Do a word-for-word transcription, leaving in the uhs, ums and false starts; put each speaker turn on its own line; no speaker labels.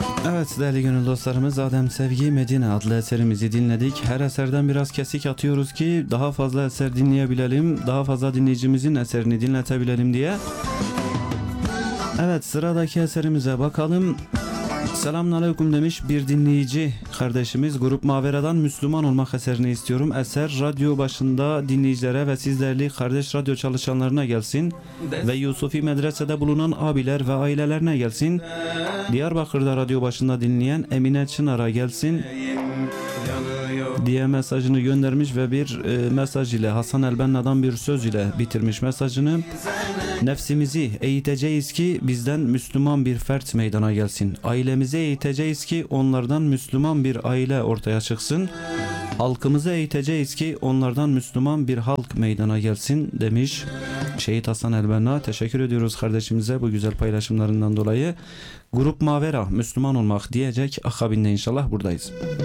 Evet değerli gönül dostlarımız, Adem Sevgi Medine adlı eserimizi dinledik. Her eserden biraz kesik atıyoruz ki daha fazla eser dinleyebilelim, daha fazla dinleyicimizin eserini dinletebilelim diye. Evet, sıradaki eserimize bakalım. Selamünaleyküm demiş bir dinleyici kardeşimiz. Grup Mavera'dan Müslüman olmak eserini istiyorum. Eser radyo başında dinleyicilere ve sizlerli kardeş radyo çalışanlarına gelsin ve Yusufi Medrese'de bulunan abiler ve ailelerine gelsin. Diyarbakır'da radyo başında dinleyen Emine Çınar'a gelsin diye mesajını göndermiş ve bir e, mesaj ile, Hasan Elbenna'dan bir söz ile bitirmiş mesajını. Nefsimizi eğiteceğiz ki bizden Müslüman bir fert meydana gelsin. Ailemizi eğiteceğiz ki onlardan Müslüman bir aile ortaya çıksın. Halkımızı eğiteceğiz ki onlardan Müslüman bir halk meydana gelsin demiş Şehit Hasan Elbenna. Teşekkür ediyoruz kardeşimize bu güzel paylaşımlarından dolayı. Grup Mavera Müslüman olmak diyecek akabinde inşallah buradayız.